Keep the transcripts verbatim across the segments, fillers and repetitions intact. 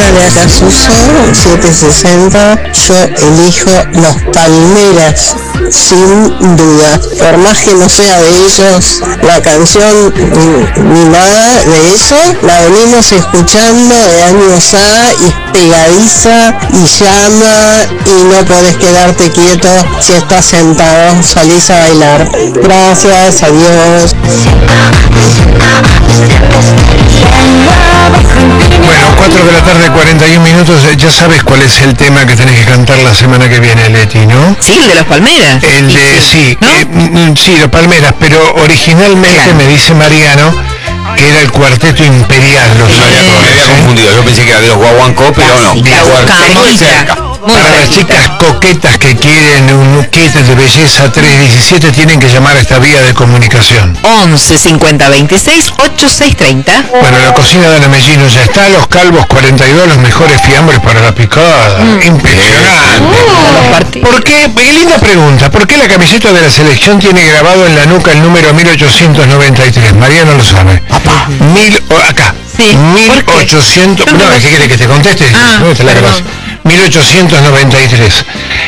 de Acasuso, setecientos sesenta. Yo elijo Los Palmeras, sin duda. Por más que no sea de ellos la canción ni, ni nada de eso, la venimos escuchando de años A y pegadiza y llama y no podés quedarte quieto si estás sentado, salís a bailar. Gracias, adiós. Bueno, cuatro de la tarde, cuarenta y un minutos. Ya sabes cuál es el tema que tenés que cantar la semana que viene, Leti, ¿no? Sí, el de los Palmeras. El de, sí, ¿no? eh, sí, los Palmeras, pero originalmente claro. Me dice Mariano que era el Cuarteto Imperial. Los me había, me había confundido, yo pensé que era de los Guaguancó, pero no. Muy cerca. Para las chicas coquetas que quieren un kit de belleza tres diecisiete tienen que llamar a esta vía de comunicación. once cincuenta veintiséis ochenta y seis treinta. Bueno, la cocina de Ana Mellino ya está. Los Calvos cuarenta y dos, los mejores fiambres para la picada. Mm. Impresionante. Uh, ¿Por qué? Qué linda pregunta. ¿Por qué la camiseta de la selección tiene grabado en la nuca el número mil ochocientos noventa y tres? Mariano lo sabe. Papá. Mil, acá. Sí. mil ochocientos. No, ¿qué quiere que te conteste? Ah, no, te la mil ochocientos noventa y tres.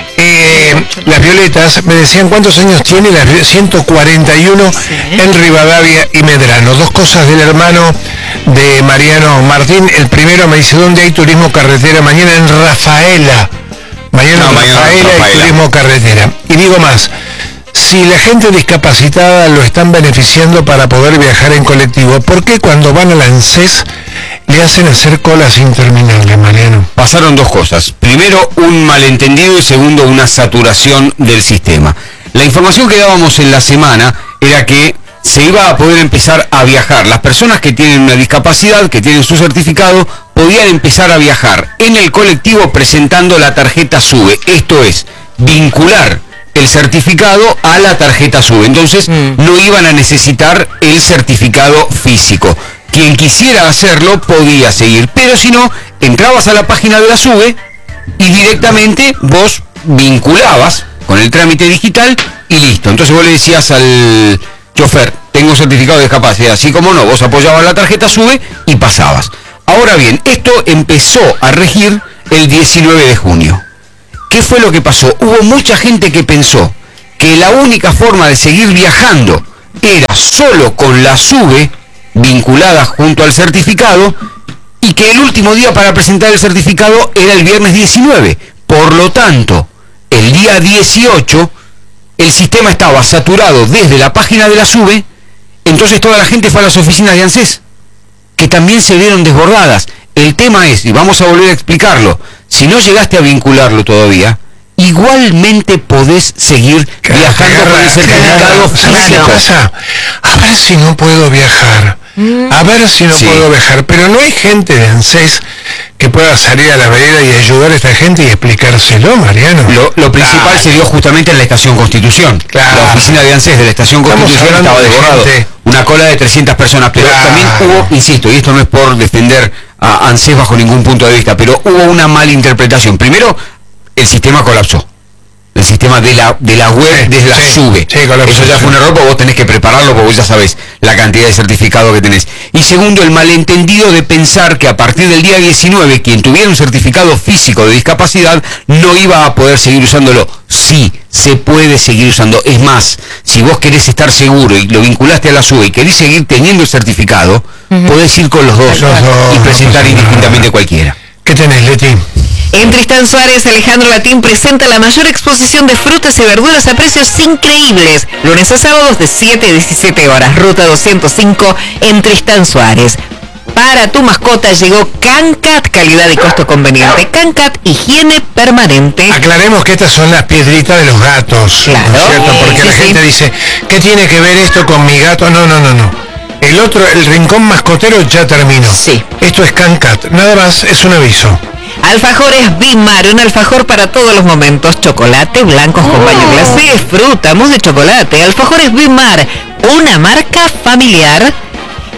Eh, las Violetas me decían cuántos años tiene. Las ciento cuarenta y uno sí. En Rivadavia y Medrano. Dos cosas del hermano de Mariano Martín. El primero me dice, ¿dónde hay turismo carretera? Mañana en Rafaela. Mañana no, en mañana Rafaela, Rafaela hay turismo carretera. Y digo más, si la gente discapacitada lo están beneficiando para poder viajar en colectivo, ¿por qué cuando van al ANSES le hacen hacer colas interminables, Mariano? Pasaron dos cosas. Primero, un malentendido y segundo, una saturación del sistema. La información que dábamos en la semana era que se iba a poder empezar a viajar. Las personas que tienen una discapacidad, que tienen su certificado, podían empezar a viajar en el colectivo presentando la tarjeta SUBE. Esto es, vincular el certificado a la tarjeta SUBE. Entonces, mm. no iban a necesitar el certificado físico. Quien quisiera hacerlo podía seguir, pero si no, entrabas a la página de la SUBE y directamente vos vinculabas con el trámite digital y listo. Entonces vos le decías al chofer, tengo certificado de discapacidad, así como no, vos apoyabas la tarjeta SUBE y pasabas. Ahora bien, esto empezó a regir el diecinueve de junio. ¿Qué fue lo que pasó? Hubo mucha gente que pensó que la única forma de seguir viajando era solo con la SUBE vinculada junto al certificado y que el último día para presentar el certificado era el viernes diecinueve. Por lo tanto, el día dieciocho el sistema estaba saturado desde la página de la SUBE, entonces toda la gente fue a las oficinas de ANSES, que también se vieron desbordadas. El tema es, y vamos a volver a explicarlo, si no llegaste a vincularlo todavía, igualmente podés seguir que viajando con el certificado físico. A ver si no puedo viajar. A ver si no sí. puedo viajar. Pero no hay gente de ANSES que pueda salir a la vereda y ayudar a esta gente y explicárselo, Mariano. Lo, lo principal claro. se dio justamente en la Estación Constitución. Claro. La oficina de ANSES de la Estación Estamos Constitución estaba desbordado. De una cola de trescientas personas. Pero claro. también hubo, insisto, y esto no es por defender a ANSES bajo ningún punto de vista, pero hubo una mala interpretación. Primero, el sistema colapsó. El sistema de la de la web, desde la sí, SUBE. Sí, eso ya fue un error, porque vos tenés que prepararlo, porque vos ya sabés la cantidad de certificado que tenés. Y segundo, el malentendido de pensar que a partir del día diecinueve, quien tuviera un certificado físico de discapacidad no iba a poder seguir usándolo. Sí, se puede seguir usando. Es más, si vos querés estar seguro y lo vinculaste a la SUBE y querés seguir teniendo el certificado, uh-huh. podés ir con los dos, los dos y presentar indistintamente cualquiera. ¿Qué tenés, Leti? En Tristán Suárez, Alejandro Latín presenta la mayor exposición de frutas y verduras a precios increíbles. Lunes a sábados de siete a diecisiete horas. Ruta doscientos cinco en Tristán Suárez. Para tu mascota llegó Cancat, calidad y costo conveniente. Cancat, higiene permanente. Aclaremos que estas son las piedritas de los gatos. Claro. ¿No es cierto? Porque sí, la sí. gente dice, ¿qué tiene que ver esto con mi gato? No, no, no, no. El otro, el rincón mascotero ya terminó. Sí. Esto es Cancat. Nada más, es un aviso. Alfajores Bimar, un alfajor para todos los momentos. Chocolate, blancos con baño glacé, fruta, mousse de chocolate. Alfajores Bimar, una marca familiar.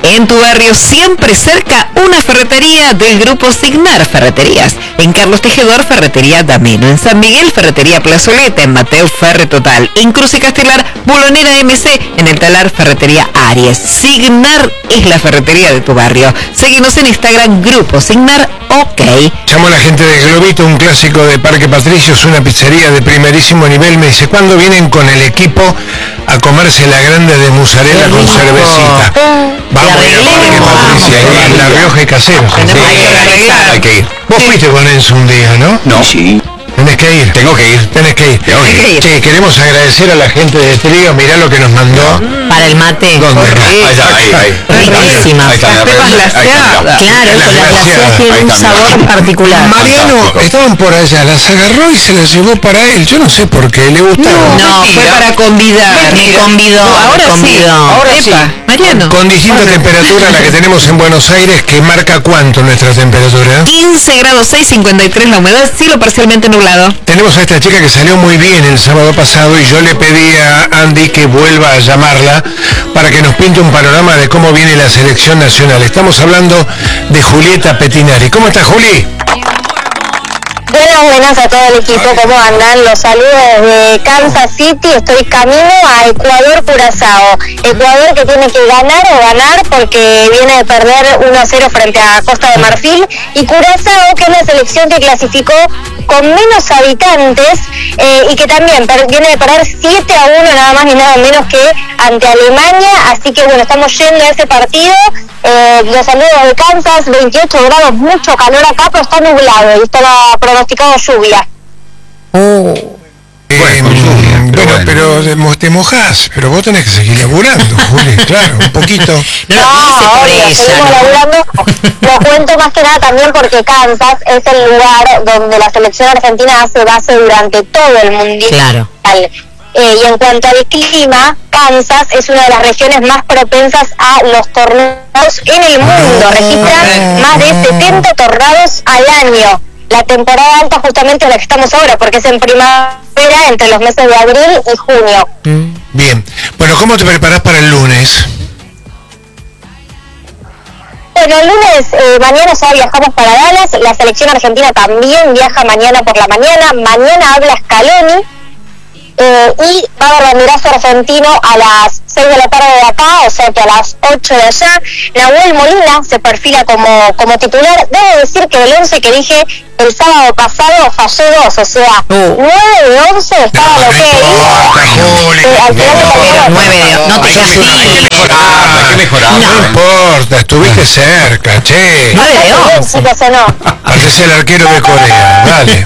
En tu barrio, siempre cerca, una ferretería del grupo Signar Ferreterías. En Carlos Tejedor, Ferretería Dameno. En San Miguel, Ferretería Plazoleta. En Mateo, Ferre Total. En Cruz y Castelar, Bulonera M C. En el Talar, Ferretería Aries. Signar es la ferretería de tu barrio. Seguimos en Instagram, Grupo Signar OK. Llamó a la gente de Globito, un clásico de Parque Patricios, una pizzería de primerísimo nivel. Me dice, ¿cuándo vienen con el equipo a comerse la grande de mozzarella con cervecita? Vamos a ir a Parque Patricia, en La Rioja y Caseros. Hay que ir. Vos fuiste con Enzo un día, ¿no? No. Sí. Tenés que ir. Tengo que ir. Tenés que ir. Tengo que ir. Che, queremos agradecer a la gente de Trío. Mirá lo que nos mandó. Para el mate. ¿Dónde? Ahí está, ahí, ahí. Riquísimas. Ahí está, Las pepas ahí está. glaseadas. Claro, Las las glaseadas. glaseadas tienen Ahí un está. sabor particular. Mariano, estaban por allá, las agarró y se las llevó para él. Yo no sé por qué, le gustaron. No, fue para convidar. Me convidó. Ahora me convidó. sí, ahora sí. Epa, Mariano. Con distinta temperatura, la que tenemos en Buenos Aires, que marca cuánto nuestra temperatura. quince grados seis, cincuenta y tres la humedad, cielo parcialmente nublado. Tenemos a esta chica que salió muy bien el sábado pasado y yo le pedí a Andy que vuelva a llamarla para que nos pinte un panorama de cómo viene la selección nacional. Estamos hablando de Julieta Pettinari. ¿Cómo estás, Juli? Buenas, buenas a todo el equipo, ¿cómo andan? Los saludos desde Kansas City, estoy camino a Ecuador Curazao. Ecuador que tiene que ganar o ganar porque viene de perder uno a cero frente a Costa de Marfil, y Curazao, que es la selección que clasificó con menos habitantes eh, y que también per- viene de perder siete a uno nada más ni nada menos que ante Alemania, así que bueno, estamos yendo a ese partido. Eh, los saludos de Kansas, veintiocho grados, mucho calor acá, pero está nublado y estaba pronosticado lluvia. Eh, Bueno, bueno, pero pero, bueno. te mo- te mojás, pero vos tenés que seguir laburando, Juli, claro, un poquito. No lo dice por obvio, ella, seguimos ¿no? laburando. Lo cuento más que nada también porque Kansas es el lugar donde la selección argentina hace base durante todo el mundial. Claro. Eh, y en cuanto al clima, Kansas es una de las regiones más propensas a los tornados en el mundo. Registra más de setenta tornados al año. La temporada alta justamente es la que estamos ahora, porque es en primavera, entre los meses de abril y junio. Bien, bueno, ¿cómo te preparás para el lunes? Bueno, el lunes, eh, mañana ya viajamos para Dallas. La selección argentina también viaja mañana por la mañana. Mañana habla Scaloni. Eh, y va a haber banderazo argentino a las seis de la tarde de acá, o sea que a las ocho de allá. Nahuel Molina se perfila como, como titular. Debo decir que el once que dije el sábado pasado fallé dos, o sea, nueve de once estaba lo que Juli, al final me cambiaron. nueve de no te castigues. Hay que mejorar. no importa, estuviste cerca, che. nueve de Bien, once. chicos, o no. Haces el arquero de Corea, dale.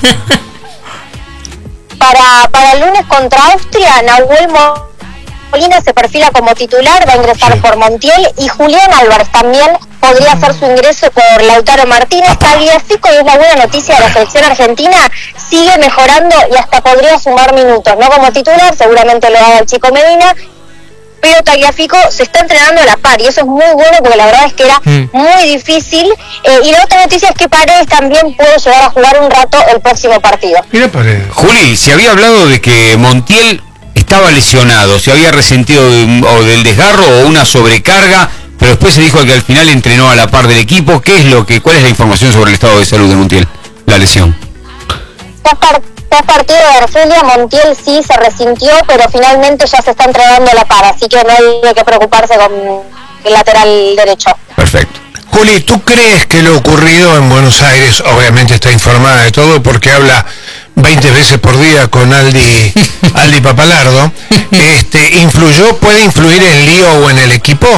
Para, para el lunes contra Austria, Nahuel Molina se perfila como titular, va a ingresar Sí. por Montiel, y Julián Álvarez también podría hacer su ingreso por Lautaro Martínez. Tagliafico, y es la buena noticia de la selección argentina, sigue mejorando y hasta podría sumar minutos, no como titular, seguramente lo haga el Chico Medina, pero Tagliafico se está entrenando a la par y eso es muy bueno porque la verdad es que era Mm. muy difícil. Eh, y la otra noticia es que Paredes también puede llegar a jugar un rato el próximo partido. Mira Paredes. Juli, se había hablado de que Montiel estaba lesionado, se había resentido de- o del desgarro o una sobrecarga, pero después se dijo que al final entrenó a la par del equipo. ¿Qué es lo que, cuál es la información sobre el estado de salud de Montiel? La lesión. Tras par- tras partido de Argelia, Montiel sí se resintió, pero finalmente ya se está entrenando a la par, así que no hay que preocuparse con el lateral derecho. Perfecto. Juli, ¿tú crees que lo ocurrido en Buenos Aires, obviamente está informada de todo porque habla veinte veces por día con Aldi, Aldi Papalardo, este, influyó, puede influir en el lío o en el equipo?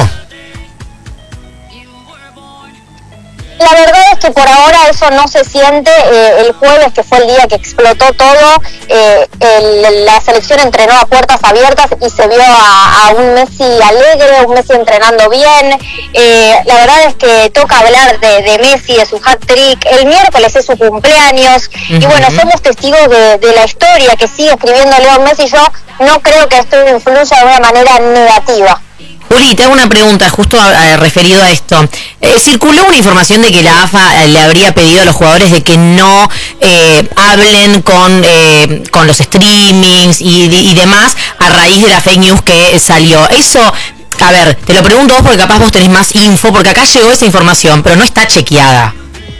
La verdad es que por ahora eso no se siente. Eh, el jueves, que fue el día que explotó todo, eh, el- la selección entrenó a puertas abiertas y se vio a, a un Messi alegre, un Messi entrenando bien. Eh, la verdad es que toca hablar de, de Messi, de su hat-trick. El miércoles es su cumpleaños y bueno, somos testigos de, de la historia que sigue escribiendo Leo Messi. Yo no creo que esto influya de una manera negativa. Juli, te hago una pregunta justo eh, referido a esto. Eh, circuló una información de que la A F A eh, le habría pedido a los jugadores de que no eh, hablen con, eh, con los streamings y, y demás a raíz de la fake news que salió. Eso a ver, te lo pregunto vos porque capaz vos tenés más info, porque acá llegó esa información, pero no está chequeada.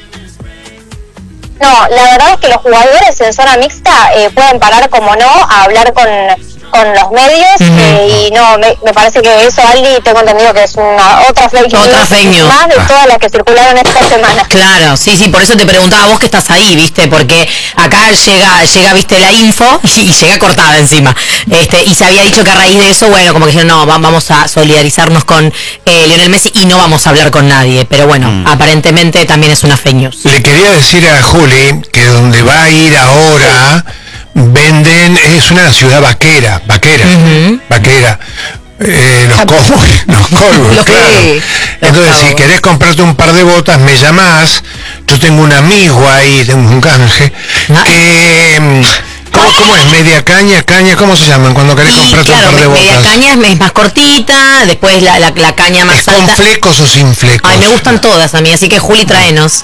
No, la verdad es que los jugadores en zona mixta eh, pueden parar como no a hablar con, con los medios uh-huh. eh, y no, me, me parece que eso, Aldi, tengo entendido que es una otra fake news, otra fake news. Más de ah. todas las que circularon esta semana. Claro, sí, sí, por eso te preguntaba vos que estás ahí, viste, porque acá llega, llega, viste, la info y, y llega cortada encima. Este, y se había dicho que a raíz de eso, bueno, como que dijeron, no, vamos a solidarizarnos con eh, Lionel Messi y no vamos a hablar con nadie. Pero bueno, mm. aparentemente también es una fake news. Le quería decir a Juli que donde va a ir ahora venden, es una ciudad vaquera, vaquera, uh-huh. vaquera. Eh, los cowboys, los cowboys, claro. Entonces, si querés comprarte un par de botas, me llamás. Yo tengo un amigo ahí, tengo un canje. ¿Ah? Eh, ¿Cómo, ¿Cómo es? ¿Media caña? ¿Caña? ¿Cómo se llaman cuando querés sí, comprarte claro, un par de botas? Media caña es, es más cortita, después la, la, la caña más ¿Es alta. ¿Con flecos o sin flecos? Ay, me gustan todas a mí, así que Juli, tráenos.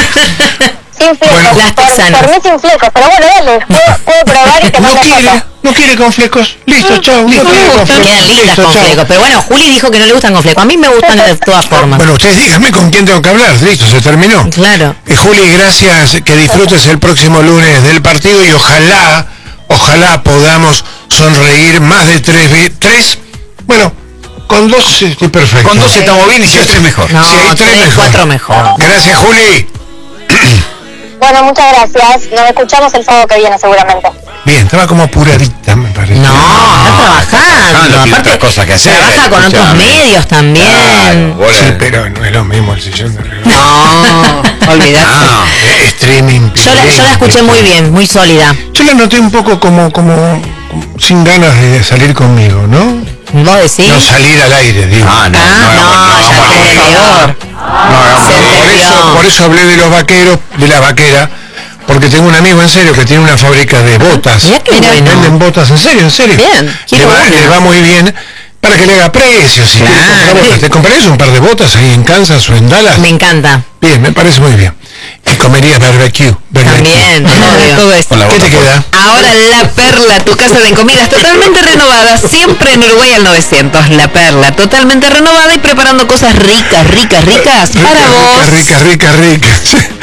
Sin flecos, bueno, las por, por mí sin flecos, pero bueno, dale, puedo, puedo probar y te no quiere, foto. No quiere con flecos, listo, chao, listo, no quiere con flecos. Quedan lindas listo, con chau. Flecos, pero bueno, Juli dijo que no le gustan con flecos, a mí me gustan de todas formas. Bueno, ustedes díganme con quién tengo que hablar, listo, se terminó. Claro. Eh, Juli, gracias, que disfrutes el próximo lunes del partido y ojalá, ojalá podamos sonreír más de tres, tres, bueno, con dos estoy perfecto. Con dos estamos bien y si hay tres mejor. No, si hay tres, tres mejor. Cuatro mejor. Gracias, Juli. Bueno, muchas gracias. Nos escuchamos el sábado que viene seguramente. Bien, estaba como apuradita, me parece. No, está trabajando. Ah, no, aparte, cosas que hacer. Trabaja con otros Escuchame. medios también. Claro, bueno, sí, pero no es lo mismo el sillón de arriba. No, olvidate. Ah, streaming. Yo la, yo la escuché muy bien, muy sólida. Yo la noté un poco como, como, como sin ganas de salir conmigo, ¿no? ¿Vos decís? No salir al aire, digo. Ah, no, ah, no, no, no, ya no, te no, peor. No, no, por, eso, por eso hablé de los vaqueros, de la vaquera, porque tengo un amigo en serio que tiene una fábrica de botas. Mirá qué bueno. Venden botas, en serio, en serio. Bien, le va, le va muy bien para que le haga precios. Si claro. comprar botas. ¿Te comprarías un par de botas ahí en Kansas o en Dallas? Me encanta. Bien, me parece muy bien. Y comerías barbecue. barbecue. También, obvio. Todo esto. ¿Qué te queda? Ahora La Perla, tu casa de comidas totalmente renovada, siempre en Uruguay al novecientos. La Perla, totalmente renovada y preparando cosas ricas, ricas, ricas rica, para rica, vos. Ricas, ricas, ricas.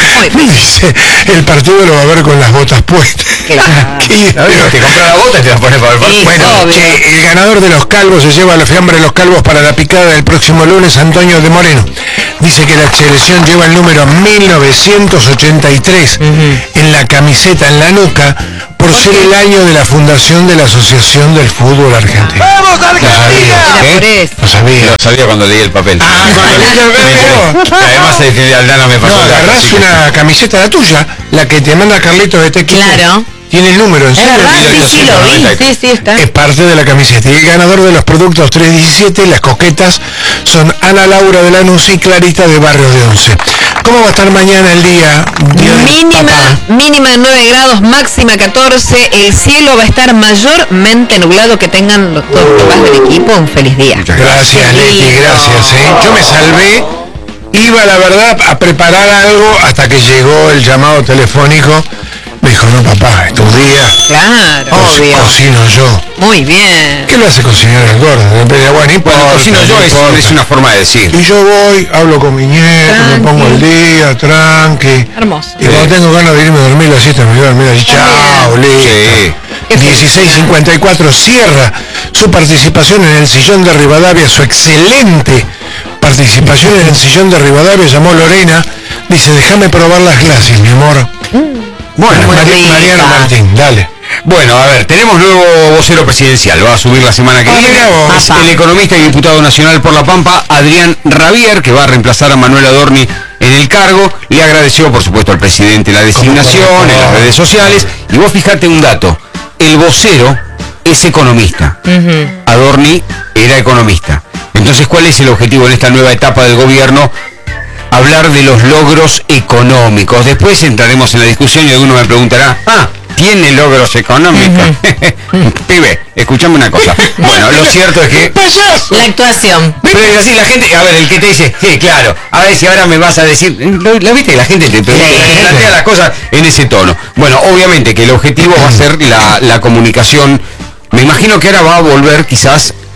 Dice, el partido lo va a ver con las botas puestas. Claro. Aquí, no, te compras la bota y te la pones para el partido. Bueno, che, el ganador de los calvos se lleva la fiambre de los calvos para la picada del próximo lunes, Antonio de Moreno. Dice que la selección lleva el número mil novecientos ochenta y tres uh-huh. en la camiseta, en la nuca, por ser el año de la fundación de la Asociación del Fútbol Argentino. ¡Vamos, Argentina! ¿Eh? Lo sabía. Lo sabía cuando leí el papel. Ah, cuando leí el papel. Además de que Aldana me pasó. No, agarrás una camiseta la tuya, la que te manda Carlitos de T X. Claro. Tiene el número, ¿en serio? Ah, sí, sí, lo vi. Sí, sí, está. Es parte de la camiseta. Y el ganador de los productos tres diecisiete, las coquetas, son Ana Laura de Lanús y Clarita de Barrio de Once. ¿Cómo va a estar mañana el día? día mínima, mínima nueve grados, máxima catorce. El cielo va a estar mayormente nublado. Que tengan los dos papás del equipo un feliz día. Muchas gracias, Leti, gracias. ¿eh? Yo me salvé. Iba, la verdad, a preparar algo hasta que llegó el llamado telefónico. Me dijo, no, papá, estos días. Claro, co- obvio. Cocino yo. Muy bien. ¿Qué lo hace cocinar el gordo? Bueno, Bueno, importa, cocino yo no es, importa. es una forma de decir. Y yo voy, hablo con mi nieto, Tranqui. me pongo el día, tranqui. Hermoso. Y cuando tengo ganas de irme a dormir, la siesta me voy a dormir así, chao, listo. Sí. dieciséis cincuenta y cuatro cierra su participación en el sillón de Rivadavia, su excelente participación en el sillón de Rivadavia, llamó Lorena, dice, déjame probar las glasis, mi amor. Bueno, muy Mari- rica. Mariano Martín, dale. Bueno, a ver, tenemos nuevo vocero presidencial, va a subir la semana que Ah, viene. mirá vos. Es el economista y diputado nacional por La Pampa, Adrián Rabier, que va a reemplazar a Manuel Adorni en el cargo. Le agradeció, por supuesto, al presidente la designación en las redes sociales. Y vos fijate un dato, el vocero es economista. Uh-huh. Adorni era economista. Entonces, ¿cuál es el objetivo en esta nueva etapa del gobierno? Hablar de los logros económicos. Después entraremos en la discusión y alguno me preguntará, ah, ¿tiene logros económicos? Uh-huh. Pibe, escuchame una cosa. Bueno, lo cierto es que... La actuación. Pero es así, la gente, a ver, el que te dice, sí, claro, a ver si ahora me vas a decir, ¿lo, ¿la viste? La gente te, pregunta, Sí. te plantea las cosas en ese tono. Bueno, obviamente que el objetivo va a ser la, la comunicación. Me imagino que ahora va a volver quizás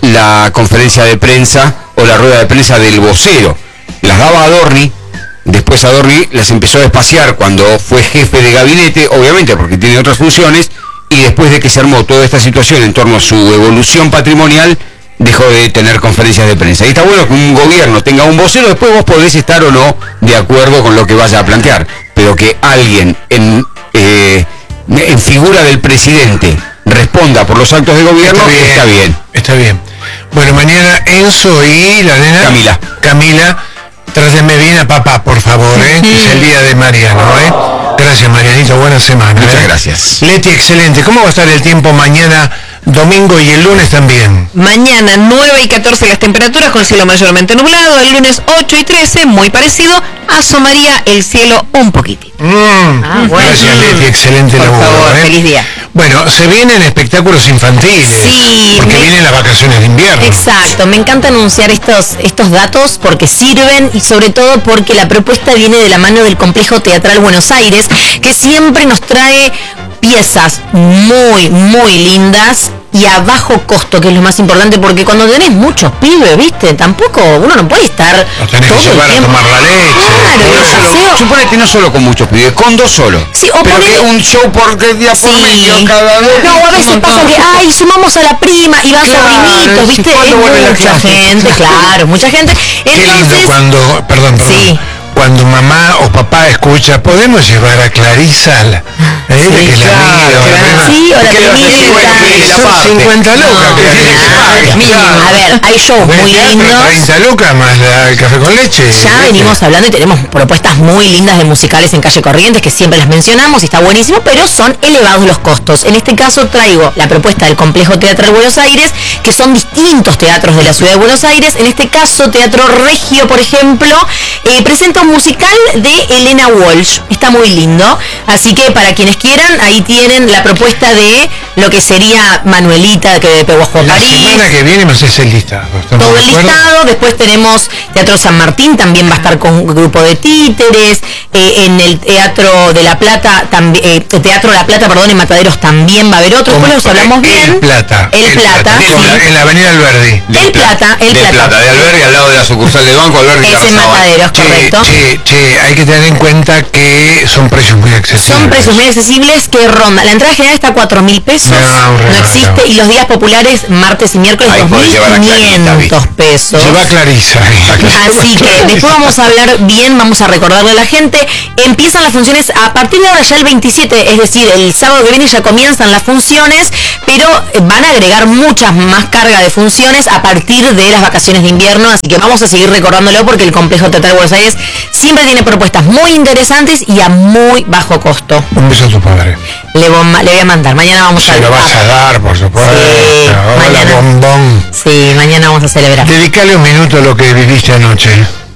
la conferencia de prensa o la rueda de prensa del vocero. Las daba Adorni, después Adorni las empezó a espaciar cuando fue jefe de gabinete, obviamente porque tiene otras funciones, y después de que se armó toda esta situación en torno a su evolución patrimonial, dejó de tener conferencias de prensa. Y está bueno que un gobierno tenga un vocero, después vos podés estar o no de acuerdo con lo que vaya a plantear, pero que alguien en, eh, en figura del presidente responda por los actos de gobierno, está bien. Está bien. Está bien. Bueno, mañana Enzo y la nena Camila. Camila, trátenme bien a papá, por favor, ¿eh? Es el día de Mariano, ¿eh? Gracias, Marianito, buena semana. Muchas ¿eh? gracias. Leti, excelente. ¿Cómo va a estar el tiempo mañana, domingo y el lunes también? Mañana nueve y catorce las temperaturas con cielo mayormente nublado, el lunes ocho y trece, muy parecido, asomaría el cielo un poquitito. Mm, Ah, bueno. Gracias, Leti, excelente Por laburo, favor, ¿eh? feliz día. Bueno, se vienen espectáculos infantiles. Sí, Porque me- vienen las vacaciones de invierno. Exacto, me encanta anunciar estos, estos datos porque sirven y sobre todo porque la propuesta viene de la mano del Complejo Teatral Buenos Aires, que siempre nos trae piezas muy, muy lindas y a bajo costo, que es lo más importante, porque cuando tenés muchos pibes, viste, tampoco uno no puede estar Los tenés que todo el llevar a tiempo. tomar la leche. Claro, Todo y eso. el paseo. Suponete no solo con muchos pibes, con dos solo. Sí, o pero ponele- que un show por día por Sí. medio cada vez. No, a veces pasa que, ay, sumamos a la prima y van Claro, sobrinitos, ¿y ¿viste? cuándo Es vuelve la mucha gente? gente, claro, mucha gente. Qué lindo Entonces, cuando, perdón, perdón, Sí. cuando mamá o papá escucha, podemos llevar a Clarisa, la, ¿eh? que es la claro, amiga, o la claro. prima. sí, o la ¿Qué le hace? primita. Bueno, pide la Son parte. cincuenta lucas, No, Clarisa. claro, mínimo. A ver, hay shows Ven, muy teatro, lindos. treinta lucas más la- el café con leche. Ya ¿viste? venimos hablando y tenemos propuestas muy lindas de musicales en Calle Corrientes, que siempre las mencionamos y está buenísimo, pero son elevados los costos. En este caso traigo la propuesta del Complejo Teatral Buenos Aires, que son distintos teatros de la ciudad de Buenos Aires. En este caso, Teatro Regio, por ejemplo, eh, presenta un musical de Elena Walsh. Está muy lindo. Así que para quienes quieran, ahí tienen la propuesta de lo que sería Manuelita, que de Peguajo La París. semana que viene me haces el listado. ¿estamos Todo de el acuerdo? listado, después tenemos Teatro San Martín, también va a estar con un grupo de títeres, eh, en el Teatro de La Plata, también, eh, Teatro La Plata, perdón, en Mataderos también va a haber otro, ¿Cómo? después los hablamos bien. El Plata. El Plata, Digo, sí. en la avenida Alberdi. El Plata, el de Plata. Plata, de Alberdi al lado de la sucursal del banco, Alberdi. Es en Larrazábal. Mataderos, Che, correcto. che, che, hay que tener en cuenta que son precios muy accesibles. Son precios muy accesibles que ronda. La entrada general está a cuatro mil pesos, No, un no regalo. existe, y los días populares, martes y miércoles, Ahí dos podés mil llevar a Clarita, quinientos ¿viste? pesos. Se va a Clarisa. Así que después vamos a hablar bien, vamos a recordarle a la gente. Empiezan las funciones a partir de ahora ya el veintisiete, es decir, el sábado que viene ya comienzan las funciones, pero van a agregar muchas más carga de funciones a partir de las vacaciones de invierno, así que vamos a seguir recordándolo porque el Complejo Teatral Buenos Aires siempre tiene propuestas muy interesantes y a muy bajo costo. Un beso a tu padre. Le, voy a- le voy a mandar, mañana vamos Se a... lo vas a dar, por supuesto. Sí, Hola, mañana. bombón. Sí, mañana vamos a celebrar. Dedicale un minuto a lo que viviste anoche.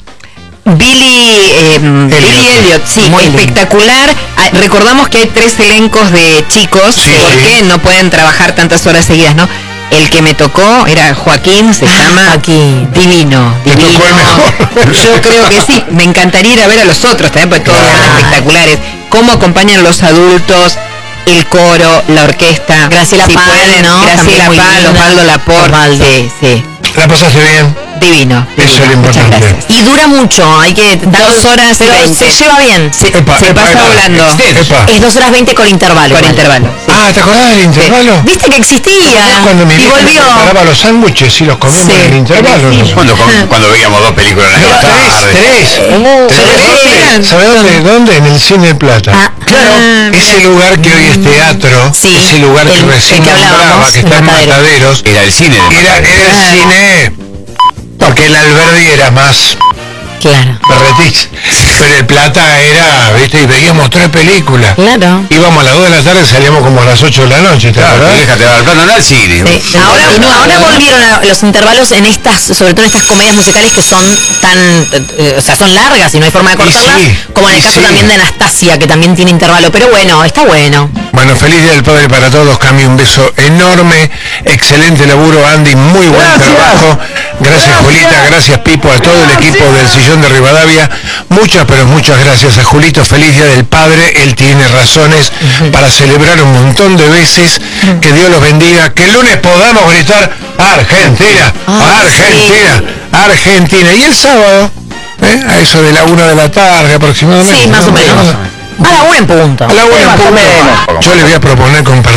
Billy, eh, Billy Elliot, sí, Muy lindo. espectacular. Ah, recordamos que hay tres elencos de chicos Sí, porque sí. no pueden trabajar tantas horas seguidas, ¿no? El que me tocó era Joaquín, se llama Joaquín. Divino. Te Divino. tocó el mejor. Yo creo que sí. Me encantaría ir a ver a los otros también, porque todos Claro. son espectaculares. Cómo acompañan los adultos, el coro, la orquesta. Graciela Si Pal, pueden, ¿no? Graciela También muy Pal, linda. Osvaldo Laporte. Osvaldo. Sí, sí. ¿La pasaste bien? Divino. Eso es lo divino. Muchas importante. gracias. Y dura mucho, hay que dar Dos horas y pero veinte. se lleva bien. Se, Epa, se epa, pasa epa. volando. Epa. Es dos horas veinte con intervalo. Con igual. intervalo. sí. Ah, ¿te acordás del intervalo? ¿Viste que existía? Cuando mi y vieja me volvió. preparaba los sándwiches y los comíamos Sí, en el intervalo. sí. ¿no? Cuando, con- cuando veíamos dos películas en No, la tres, tarde. tres. Sí. ¿Sabes dónde? ¿Dónde? En el Cine Plata. Ah, claro. Ese lugar que hoy es teatro, Sí, ese lugar que el- recién el que nombraba, hablábamos, que está en en Mataderos. Mataderos, Era el cine de era, era el cine, porque el Alberdi era más Claro. berretix, pero el Plata era, viste, y veíamos tres películas. Claro. Íbamos a las dos de la tarde y salíamos como a las ocho de la noche, ¿te Claro, acordás? tu vieja te va al plano, anda al cine. Sí. Ahora, ahora volvieron a los intervalos en estas, sobre todo en estas comedias musicales que son tan, eh, o sea, son largas y no hay forma de Y cortarlas, sí, como en el y caso sí. también de Anastasia, que también tiene intervalo, pero bueno, está bueno. Bueno, feliz Día del Padre para todos, Cami, un beso enorme, excelente laburo, Andy, muy buen Gracias. trabajo. Gracias Julita, gracias Pipo, a todo el equipo del Sillón de Rivadavia. Muchas, pero muchas gracias a Julito. Feliz Día del Padre. Él tiene razones para celebrar un montón de veces. Que Dios los bendiga. Que el lunes podamos gritar Argentina, Argentina, Argentina. Y el sábado, ¿eh? a eso de la una de la tarde aproximadamente. Sí, más o menos. A la una en punto. A la una en punto. Yo les voy a proponer compartir